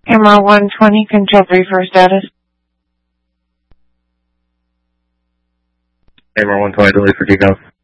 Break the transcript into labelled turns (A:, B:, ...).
A: MR 120, control 3 for status.
B: MR 120, delete for takeoff.